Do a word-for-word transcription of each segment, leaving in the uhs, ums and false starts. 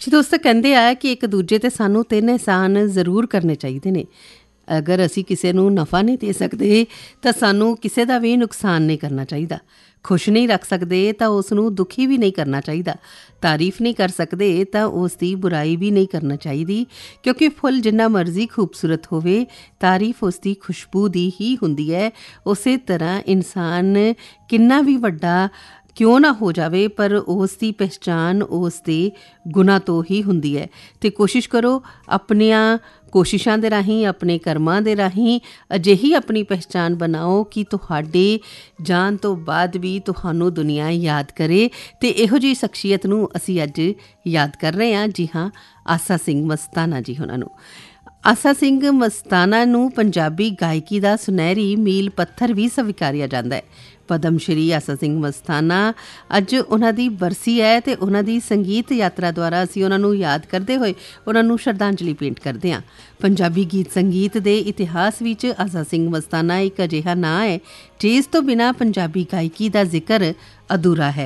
ਜੀ ਦੋਸਤੋ, ਕਹਿੰਦੇ ਆ ਕਿ ਇੱਕ ਦੂਜੇ 'ਤੇ ਸਾਨੂੰ ਤਿੰਨ ਅਹਿਸਾਨ ਜ਼ਰੂਰ ਕਰਨੇ ਚਾਹੀਦੇ ਨੇ। ਅਗਰ ਅਸੀਂ ਕਿਸੇ ਨੂੰ ਨਫਾ ਨਹੀਂ ਦੇ ਸਕਦੇ ਤਾਂ ਸਾਨੂੰ ਕਿਸੇ ਦਾ ਵੀ ਨੁਕਸਾਨ ਨਹੀਂ ਕਰਨਾ ਚਾਹੀਦਾ। ਖੁਸ਼ ਨਹੀਂ ਰੱਖ ਸਕਦੇ ਤਾਂ ਉਸ ਨੂੰ ਦੁਖੀ ਵੀ ਨਹੀਂ ਕਰਨਾ ਚਾਹੀਦਾ। ਤਾਰੀਫ ਨਹੀਂ ਕਰ ਸਕਦੇ ਤਾਂ ਉਸ ਦੀ ਬੁਰਾਈ ਵੀ ਨਹੀਂ ਕਰਨਾ ਚਾਹੀਦੀ, ਕਿਉਂਕਿ ਫੁੱਲ ਜਿੰਨਾ ਮਰਜ਼ੀ ਖੂਬਸੂਰਤ ਹੋਵੇ, ਤਾਰੀਫ ਉਸ ਦੀ ਖੁਸ਼ਬੂ ਦੀ ਹੀ ਹੁੰਦੀ ਹੈ। ਉਸੇ ਤਰ੍ਹਾਂ ਇਨਸਾਨ ਕਿੰਨਾ ਵੀ ਵੱਡਾ ਕਿਉਂ ਨਾ ਹੋ ਜਾਵੇ, ਪਰ ਉਸ ਦੀ ਪਹਿਚਾਣ ਉਸ ਦੇ ਗੁਣਾਂ ਤੋਂ ਹੀ ਹੁੰਦੀ ਹੈ। ਅਤੇ ਕੋਸ਼ਿਸ਼ ਕਰੋ ਆਪਣੀਆਂ ਕੋਸ਼ਿਸ਼ਾਂ ਦੇ ਰਾਹੀਂ, ਆਪਣੇ ਕਰਮਾਂ ਦੇ ਰਾਹੀਂ ਅਜਿਹੀ ਆਪਣੀ ਪਹਿਚਾਣ ਬਣਾਓ ਕਿ ਤੁਹਾਡੇ ਜਾਣ ਤੋਂ ਬਾਅਦ ਵੀ ਤੁਹਾਨੂੰ ਦੁਨੀਆ ਯਾਦ ਕਰੇ। ਅਤੇ ਇਹੋ ਜਿਹੀ ਸ਼ਖਸੀਅਤ ਨੂੰ ਅਸੀਂ ਅੱਜ ਯਾਦ ਕਰ ਰਹੇ ਹਾਂ। ਜੀ ਹਾਂ, ਆਸਾ ਸਿੰਘ ਮਸਤਾਨਾ ਜੀ ਉਹਨਾਂ ਨੂੰ। ਆਸਾ ਸਿੰਘ ਮਸਤਾਨਾ ਨੂੰ ਪੰਜਾਬੀ ਗਾਇਕੀ ਦਾ ਸੁਨਹਿਰੀ ਮੀਲ ਪੱਥਰ ਵੀ ਸਵੀਕਾਰਿਆ ਜਾਂਦਾ ਹੈ। ਪਦਮ ਸ਼੍ਰੀ ਆਸਾ ਸਿੰਘ ਮਸਤਾਨਾ, ਅੱਜ ਉਹਨਾਂ ਦੀ ਬਰਸੀ ਹੈ ਅਤੇ ਉਹਨਾਂ ਦੀ ਸੰਗੀਤ ਯਾਤਰਾ ਦੁਆਰਾ ਅਸੀਂ ਉਹਨਾਂ ਨੂੰ ਯਾਦ ਕਰਦੇ ਹੋਏ ਉਹਨਾਂ ਨੂੰ ਸ਼ਰਧਾਂਜਲੀ ਭੇਂਟ ਕਰਦੇ ਹਾਂ। ਪੰਜਾਬੀ ਗੀਤ ਸੰਗੀਤ ਦੇ ਇਤਿਹਾਸ ਵਿੱਚ ਆਸਾ ਸਿੰਘ ਮਸਤਾਨਾ ਇੱਕ ਅਜਿਹਾ ਨਾਂ ਹੈ ਜਿਸ ਤੋਂ ਬਿਨਾਂ ਪੰਜਾਬੀ ਗਾਇਕੀ ਦਾ ਜ਼ਿਕਰ ਅਧੂਰਾ ਹੈ।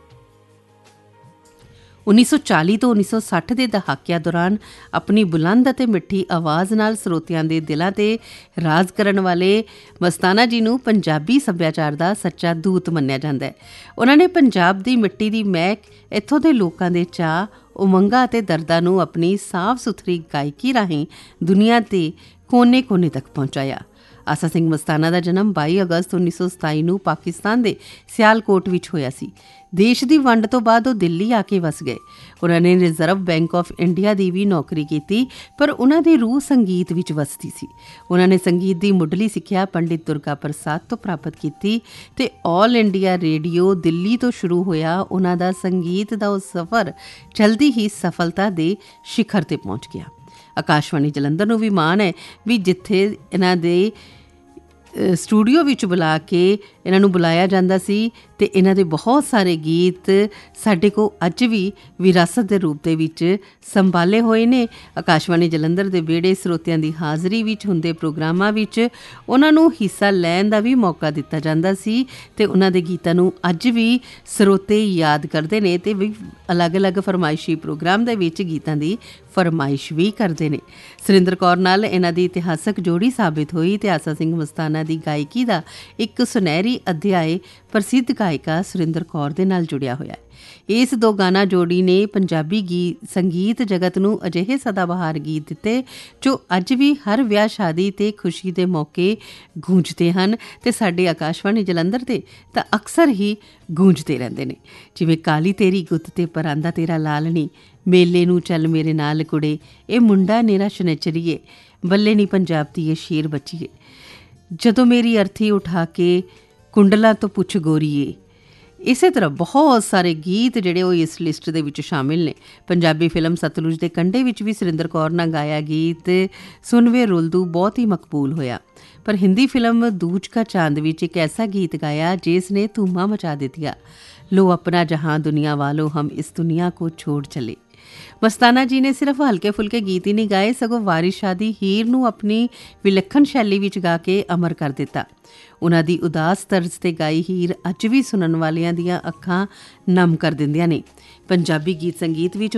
ਉੱਨੀ ਸੌ ਚਾਲੀ ਤੋਂ ਉੱਨੀ ਸੌ ਸੱਠ ਦੇ ਦਹਾਕਿਆਂ ਦੌਰਾਨ ਆਪਣੀ ਬੁਲੰਦ ਅਤੇ ਮਿੱਠੀ ਆਵਾਜ਼ ਨਾਲ ਸਰੋਤਿਆਂ ਦੇ ਦਿਲਾਂ 'ਤੇ ਰਾਜ ਕਰਨ ਵਾਲੇ ਮਸਤਾਨਾ ਜੀ ਨੂੰ ਪੰਜਾਬੀ ਸੱਭਿਆਚਾਰ ਦਾ ਸੱਚਾ ਦੂਤ ਮੰਨਿਆ ਜਾਂਦਾ ਹੈ। ਉਹਨਾਂ ਨੇ ਪੰਜਾਬ ਦੀ ਮਿੱਟੀ ਦੀ ਮਹਿਕ, ਇੱਥੋਂ ਦੇ ਲੋਕਾਂ ਦੇ ਚਾਅ, ਉਮੰਗਾਂ ਅਤੇ ਦਰਦਾਂ ਨੂੰ ਆਪਣੀ ਸਾਫ਼ ਸੁਥਰੀ ਗਾਇਕੀ ਰਾਹੀਂ ਦੁਨੀਆ ਦੇ ਕੋਨੇ-ਕੋਨੇ ਤੱਕ ਪਹੁੰਚਾਇਆ। ਆਸਾ ਸਿੰਘ ਮਸਤਾਨਾ ਦਾ ਜਨਮ ਬਾਈ ਅਗਸਤ ਉੱਨੀ ਸੌ ਸਤਾਈ ਨੂੰ ਪਾਕਿਸਤਾਨ ਦੇ ਸਿਆਲਕੋਟ ਵਿੱਚ ਹੋਇਆ ਸੀ। ਦੇਸ਼ ਦੀ ਵੰਡ ਤੋਂ ਬਾਅਦ ਉਹ ਦਿੱਲੀ ਆ ਕੇ ਵਸ ਗਏ। ਉਹਨਾਂ ਨੇ ਰਿਜ਼ਰਵ ਬੈਂਕ ਆਫ ਇੰਡੀਆ ਦੀ ਵੀ ਨੌਕਰੀ ਕੀਤੀ, ਪਰ ਉਹਨਾਂ ਦੀ ਰੂਹ ਸੰਗੀਤ ਵਿੱਚ ਵਸਦੀ ਸੀ। ਉਹਨਾਂ ਨੇ ਸੰਗੀਤ ਦੀ ਮੁੱਢਲੀ ਸਿੱਖਿਆ ਪੰਡਿਤ ਦੁਰਗਾ ਪ੍ਰਸਾਦ ਤੋਂ ਪ੍ਰਾਪਤ ਕੀਤੀ ਅਤੇ ਆਲ ਇੰਡੀਆ ਰੇਡੀਓ ਦਿੱਲੀ ਤੋਂ ਸ਼ੁਰੂ ਹੋਇਆ ਉਹਨਾਂ ਦਾ ਸੰਗੀਤ ਦਾ ਉਹ ਸਫ਼ਰ ਜਲਦੀ ਹੀ ਸਫਲਤਾ ਦੇ ਸ਼ਿਖਰ 'ਤੇ ਪਹੁੰਚ ਗਿਆ। ਆਕਾਸ਼ਵਾਣੀ ਜਲੰਧਰ ਨੂੰ ਵੀ ਮਾਣ ਹੈ ਵੀ ਜਿੱਥੇ ਇਹਨਾਂ ਦੇ ਸਟੂਡੀਓ ਵਿੱਚ ਬੁਲਾ ਕੇ ਇਹਨਾਂ ਨੂੰ ਬੁਲਾਇਆ ਜਾਂਦਾ ਸੀ ਅਤੇ ਇਹਨਾਂ ਦੇ ਬਹੁਤ ਸਾਰੇ ਗੀਤ ਸਾਡੇ ਕੋਲ ਅੱਜ ਵੀ ਵਿਰਾਸਤ ਦੇ ਰੂਪ ਦੇ ਵਿੱਚ ਸੰਭਾਲੇ ਹੋਏ ਨੇ। ਆਕਾਸ਼ਵਾਣੀ ਜਲੰਧਰ ਦੇ ਵਿਹੜੇ ਸਰੋਤਿਆਂ ਦੀ ਹਾਜ਼ਰੀ ਵਿੱਚ ਹੁੰਦੇ ਪ੍ਰੋਗਰਾਮਾਂ ਵਿੱਚ ਉਹਨਾਂ ਨੂੰ ਹਿੱਸਾ ਲੈਣ ਦਾ ਵੀ ਮੌਕਾ ਦਿੱਤਾ ਜਾਂਦਾ ਸੀ ਅਤੇ ਉਹਨਾਂ ਦੇ ਗੀਤਾਂ ਨੂੰ ਅੱਜ ਵੀ ਸਰੋਤੇ ਯਾਦ ਕਰਦੇ ਨੇ ਅਤੇ ਵੀ ਅਲੱਗ-ਅਲੱਗ ਫਰਮਾਇਸ਼ੀ ਪ੍ਰੋਗਰਾਮ ਦੇ ਵਿੱਚ ਗੀਤਾਂ ਦੀ ਫਰਮਾਇਸ਼ ਵੀ ਕਰਦੇ ਨੇ। ਸੁਰਿੰਦਰ ਕੌਰ ਨਾਲ ਇਹਨਾਂ ਦੀ ਇਤਿਹਾਸਕ ਜੋੜੀ ਸਾਬਿਤ ਹੋਈ ਅਤੇ ਆਸਾ ਸਿੰਘ ਮਸਤਾਨਾ ਦੀ ਗਾਇਕੀ ਦਾ ਇੱਕ ਸੁਨਹਿਰੀ ਅਧਿਆਇ ਪ੍ਰਸਿੱਧ ਗਾਇਕਾ ਸੁਰਿੰਦਰ ਕੌਰ ਦੇ ਨਾਲ ਜੁੜਿਆ ਹੋਇਆ ਹੈ। ਇਸ ਦੋ ਗਾਣਾ ਜੋੜੀ ਨੇ ਪੰਜਾਬੀ ਗੀਤ ਸੰਗੀਤ ਜਗਤ ਨੂੰ ਅਜਿਹੇ ਸਦਾਬਹਾਰ ਗੀਤ ਦਿੱਤੇ ਜੋ ਅੱਜ ਵੀ ਹਰ ਵਿਆਹ ਸ਼ਾਦੀ ਅਤੇ ਖੁਸ਼ੀ ਦੇ ਮੌਕੇ ਗੂੰਜਦੇ ਹਨ ਅਤੇ ਸਾਡੇ ਆਕਾਸ਼ਵਾਣੀ ਜਲੰਧਰ 'ਤੇ ਤਾਂ ਅਕਸਰ ਹੀ ਗੂੰਜਦੇ ਰਹਿੰਦੇ ਨੇ। ਜਿਵੇਂ ਕਾਲੀ ਤੇਰੀ ਗੁੱਤ 'ਤੇ ਪਰਾਂਦਾ ਤੇਰਾ ਲਾਲਣੀ, ਮੇਲੇ ਨੂੰ ਚੱਲ ਮੇਰੇ ਨਾਲ ਕੁੜੇ, ਇਹ ਮੁੰਡਾ ਨੇਰਾ ਸ਼ਨੈਚਰੀਏ, ਬੱਲੇ ਨੀ ਪੰਜਾਬ ਦੀ ਇਹ ਸ਼ੇਰ ਬੱਚੀਏ, ਜਦੋਂ ਮੇਰੀ ਅਰਥੀ ਉਠਾ ਕੇ ਕੁੰਡਲਾ ਤੋਂ ਪੁੱਛ ਗੋਰੀਏ। ਇਸੇ ਤਰ੍ਹਾਂ ਬਹੁਤ ਸਾਰੇ ਗੀਤ ਜਿਹੜੇ ਉਹ ਇਸ ਲਿਸਟ ਦੇ ਵਿੱਚ ਸ਼ਾਮਿਲ ਨੇ। ਪੰਜਾਬੀ ਫਿਲਮ ਸਤਲੁਜ ਦੇ ਕੰਢੇ ਵਿੱਚ ਵੀ ਸੁਰਿੰਦਰ ਕੌਰ ਨਾਲ ਗਾਇਆ ਗੀਤ ਸੁਨਵੇ ਰੁਲਦੂ ਬਹੁਤ ਹੀ ਮਕਬੂਲ ਹੋਇਆ, ਪਰ ਹਿੰਦੀ ਫਿਲਮ ਦੂਜ ਕਾ ਚਾਂਦ ਵਿੱਚ ਇੱਕ ਐਸਾ ਗੀਤ ਗਾਇਆ ਜਿਸ ਨੇ ਧੂਮਾਂ ਮਚਾ ਦਿੱਤੀਆਂ, ਲੋ ਆਪਣਾ ਜਹਾਂ ਦੁਨੀਆ ਵਾਲੋ ਹਮ ਇਸ ਦੁਨੀਆ ਕੋ ਛੋੜ ਚਲੇ। ਮਸਤਾਨਾ ਜੀ ਨੇ ਸਿਰਫ ਹਲਕੇ ਫੁਲਕੇ ਗੀਤ ਹੀ ਨਹੀਂ ਗਾਏ, ਸਗੋਂ ਵਾਰਿਸ ਸ਼ਾਹ ਦੀ ਹੀਰ ਨੂੰ ਆਪਣੀ ਵਿਲੱਖਣ ਸ਼ੈਲੀ ਵਿੱਚ ਗਾ ਕੇ ਅਮਰ ਕਰ ਦਿੱਤਾ। ਉਹਨਾਂ ਦੀ ਉਦਾਸ ਤਰਜ਼ 'ਤੇ ਗਾਈ ਹੀਰ ਅੱਜ ਵੀ ਸੁਣਨ ਵਾਲਿਆਂ ਦੀਆਂ ਅੱਖਾਂ ਨਮ ਕਰ ਦਿੰਦੀਆਂ ਨੇ। ਪੰਜਾਬੀ ਗੀਤ ਸੰਗੀਤ ਵਿੱਚ